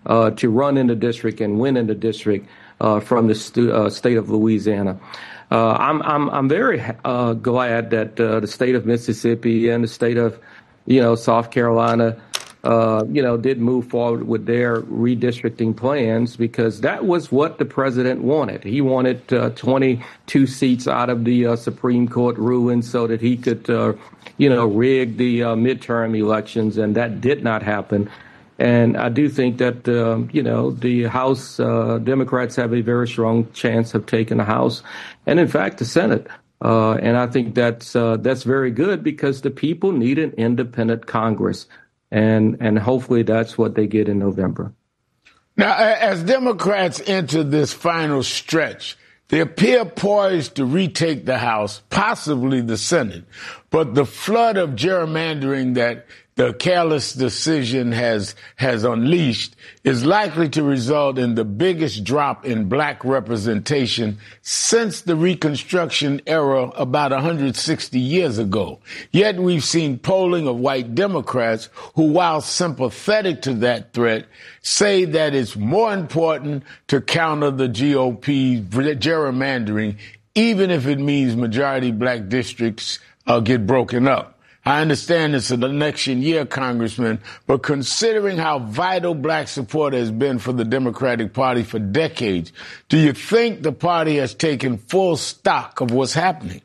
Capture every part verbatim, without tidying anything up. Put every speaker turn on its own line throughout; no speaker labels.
uh, to run in the district and win in the district uh, from the stu- uh, state of Louisiana. Uh, I'm I'm I'm very uh, glad that uh, the state of Mississippi and the state of, you know, South Carolina, uh, you know, did move forward with their redistricting plans, because that was what the president wanted. He wanted uh, twenty-two seats out of the uh, Supreme Court ruling so that he could, uh, you know, rig the uh, midterm elections, and that did not happen. And I do think that, uh, you know, the House uh, Democrats have a very strong chance of taking the House and, in fact, the Senate. Uh, and I think that's uh, that's very good, because the people need an independent Congress. And and hopefully that's what they get in November.
Now, as Democrats enter this final stretch, they appear poised to retake the House, possibly the Senate. But the flood of gerrymandering that the careless decision has has unleashed is likely to result in the biggest drop in black representation since the Reconstruction era about one hundred sixty years ago. Yet we've seen polling of white Democrats who, while sympathetic to that threat, say that it's more important to counter the G O P gerrymandering, even if it means majority black districts uh, get broken up. I understand it's an election year, Congressman, but considering how vital black support has been for the Democratic Party for decades, do you think the party has taken full stock of what's happening?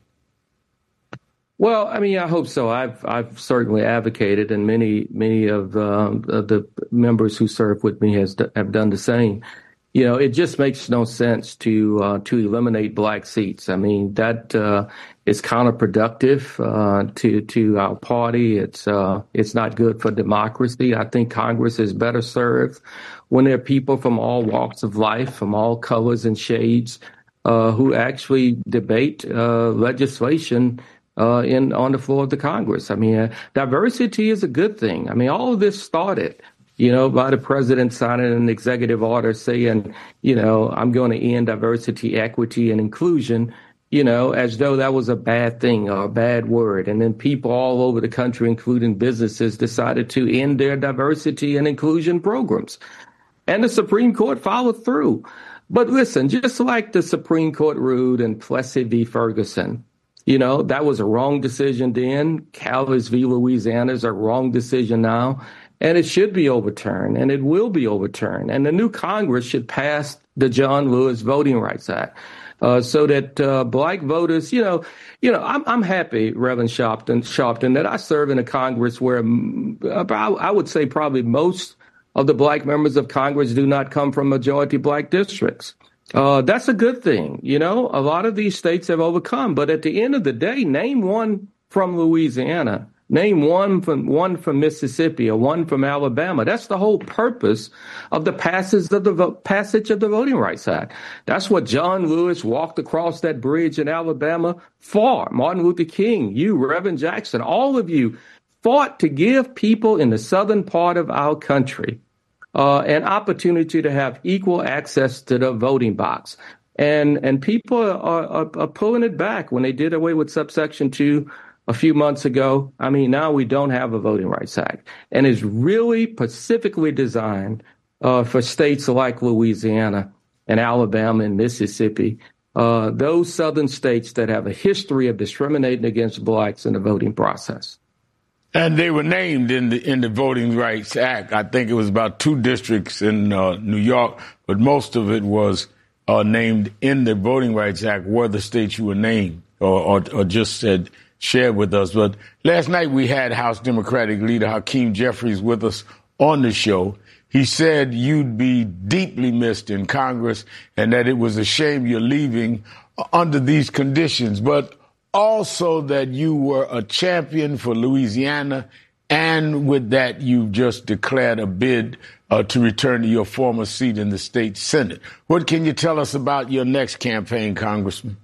Well, I mean, I hope so. I've I've certainly advocated, and many many of, um, of the members who serve with me has have done the same. You know, it just makes no sense to uh, to eliminate black seats. I mean, that uh, is counterproductive uh, to to our party. It's uh, it's not good for democracy. I think Congress is better served when there are people from all walks of life, from all colors and shades, uh, who actually debate uh, legislation uh, in on the floor of the Congress. I mean, uh, diversity is a good thing. I mean, all of this started, you know, by the president signing an executive order saying, you know, I'm going to end diversity, equity, and inclusion, you know, as though that was a bad thing or a bad word. And then people all over the country, including businesses, decided to end their diversity and inclusion programs. And the Supreme Court followed through. But listen, just like the Supreme Court ruled in Plessy v. Ferguson, you know, that was a wrong decision then. Calvers v. Louisiana is a wrong decision now. And it should be overturned, and it will be overturned. And the new Congress should pass the John Lewis Voting Rights Act uh, so that uh, black voters, you know, you know, I'm, I'm happy, Reverend Sharpton, Sharpton, that I serve in a Congress where about, I would say probably most of the black members of Congress do not come from majority black districts. Uh, that's a good thing. You know, a lot of these states have overcome. But at the end of the day, name one from Louisiana. Name one from one from Mississippi or one from Alabama. That's the whole purpose of the passage of the vo- passage of the Voting Rights Act. That's what John Lewis walked across that bridge in Alabama for. Martin Luther King, you, Reverend Jackson, all of you fought to give people in the southern part of our country uh, an opportunity to have equal access to the voting box. And and people are, are, are pulling it back when they did away with subsection two a few months ago. I mean, now we don't have a Voting Rights Act, and it's really specifically designed uh, for states like Louisiana and Alabama and Mississippi, uh, those southern states that have a history of discriminating against blacks in the voting process.
And they were named in the in the Voting Rights Act. I think it was about two districts in uh, New York, but most of it was uh, named in the Voting Rights Act were the states you were named or, or, or just said shared with us. But last night we had House Democratic leader Hakeem Jeffries with us on the show. He said you'd be deeply missed in Congress and that it was a shame you're leaving under these conditions, but also that you were a champion for Louisiana, and with that you just declared a bid uh, to return to your former seat in the state Senate. What can you tell us about your next campaign, Congressman?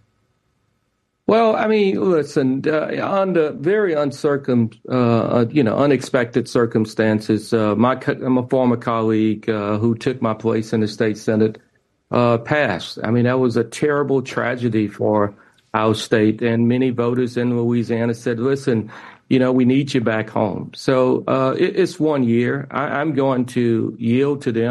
Well, I mean, listen, uh, under very uncircum, uh, you know, unexpected circumstances, uh, my my former colleague uh, who took my place in the state Senate uh, passed. I mean, that was a terrible tragedy for our state. And many voters in Louisiana said, listen, you know, we need you back home. So uh, it, it's one year. I, I'm going to yield to them.